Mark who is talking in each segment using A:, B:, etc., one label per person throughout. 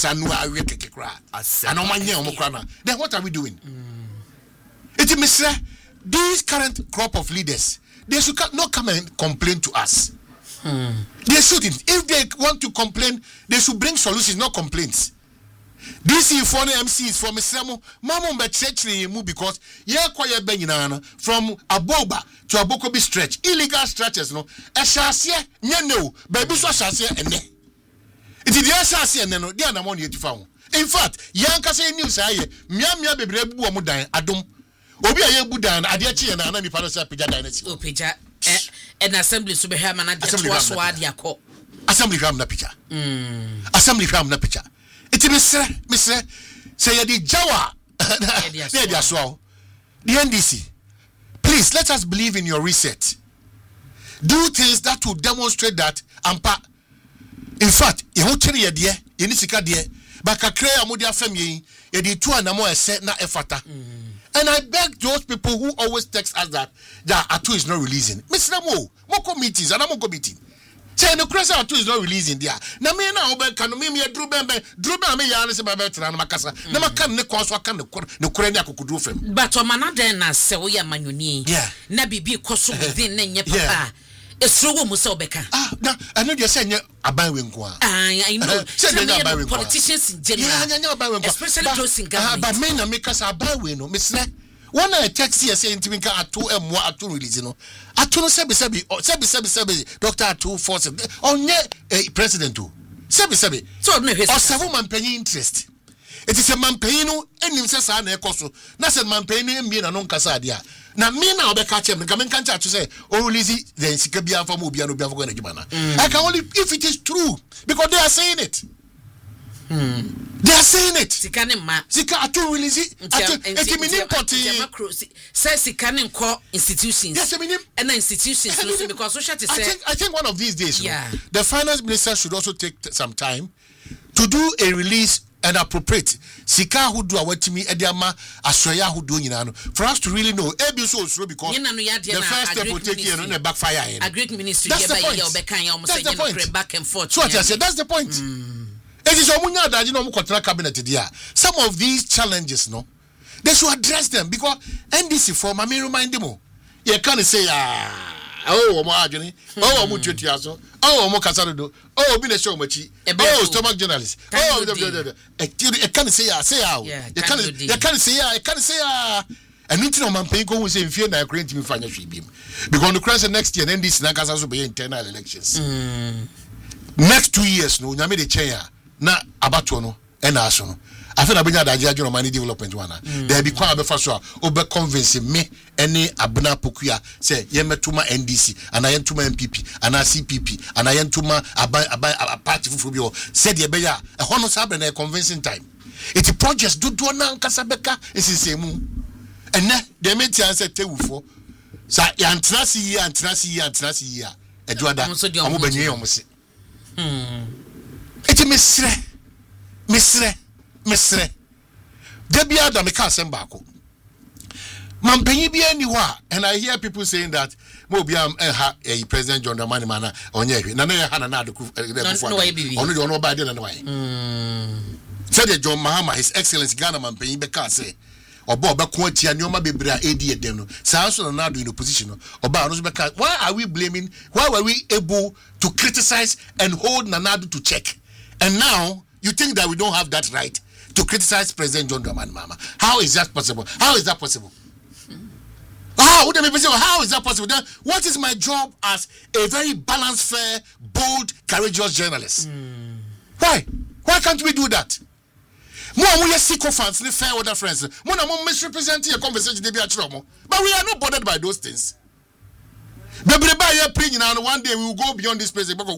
A: Sanua Kekra. And Omanya. Then what are we doing? It is these current crop of leaders, they should not come and complain to us. They shouldn't. If they want to complain, they should bring solutions, not complaints. DC for the MCs from Islamu, Mamu Betchechri because Yakwaya Beninana from Aboba to Abokobi stretch, illegal stretches, no, a chassis, no, baby so chassis and ne. It is the chassis and no, they are not money to found. In fact, Yanka say news, I Miamia baby Buamudan, Adum, Obia Budan, Adiachi and Anani Parasa Pija Dynasty. Oh, Pija, an assembly to be Hamana, Assembly Ram Napicha. Assembly Ram Napicha. It is Mr. Say the Jawa. The NDC. Please let us believe in your reset. Do things that will demonstrate that Ampa. In fact, you won't tell you dear, you need to get dear. But I create a modia family, you did 2 and more set na effata. And I beg those people who always text us that Atu is not releasing. Mr. Moko meetings and I'm going meeting. Say no Cressa Atu is not releasing there. Na me na obe kanu me Drube me ya se baba tra na makasa. Na maka ne kwanso aka ne kure ne akokuduro fam. But o manade na se wo ya manyoni. Na bibi koso within na nye papa. Esro wo mu se obeka. Na anu de se nye aban we nko a. I know. Say nye aban we nko. Politicians in general. Nye aban we nko. Especially those in government. But me na me kasa aban we no. Me sre one I text here saying Timinka Atu and more Atu release, no. Atu no sebi Dr. Atu force on ye president too. Sebi. So no or 7 man paying interest. It is a man paying no and himself an ecoso. Nasan man paying me na non casadia. Na me na obe catch him, come and can't say, oh release the Sikabia for Mubiano Biafo Jumana. I can only if it is true, because they are saying it. They are saying it. Sika Atu release it. Says Sikanin call institutions. Yes, and institutions because I think one of these days, the finance minister should also take some time to do a release and appropriate Sika who do away to me Ediama Australia who do for us to really know because the first step will take you on a backfire. A great ministry. That's the point. Back and forth. So I said that's the point. It is Omunya that you know Mukotra cabinet there. Some of these challenges, no, they should address them because NDC form I mean remind them. You can't say oh Omo oh Omo Tutiaso, oh Omo Kasardo, oh Bine Shomachi, oh stomach journalist, oh I can't say you can't say and into no man paying go say fear na create to me financial beam. Because the crisis next year NDC na Kasa be internal elections. Next 2 years no nyame de chair na abato no e na aso no afi na benya daje adwo man development wana there be kwa abefa so a obe convince me any abna pokua say ye metuma NDC ana ye ntuma MPP ana CPP ana ye ntuma aba party fufu bi o said ye be ya e hono sabe na convincing time it projects do na nkasa beka esisemu enne de meti answer tewufo sa ya antrasi yi eduada omo benye omo se Eti mesre. Debi Adam me ka sembako. Man penyi bi ani wa and I hear people saying that mo bi am President John Dramani Mana onye hwe na na ha na adoku onu de onu ba de na na why. Said John Mahama His Excellency Ghana man penyi be ka say oba ko atia nyoma bebre a edi edem no sa so na do in opposition no oba no so be ka why were we able to criticize and hold Nanado to check and now you think that we don't have that right to criticize President John Dramani Mahama? How is that possible? How is that possible? How is that possible? Then what is my job as a very balanced, fair, bold, courageous journalist? Why can't we do that? Mo sycophants, the fair other friends. Mo misrepresenting a conversation but we are not bothered by those things. One day we will go beyond this place. Now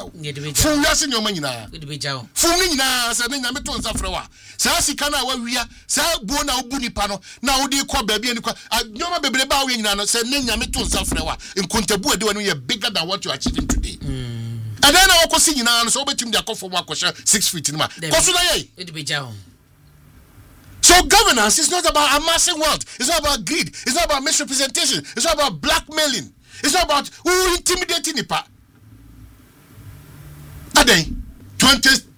A: bigger than what you are achieving today. And then I was seeing now so between the for 6 feet in my so governance is not about amassing wealth, it's not about greed, it's not about misrepresentation, it's not about blackmailing, it's not about intimidating the part. Ade 20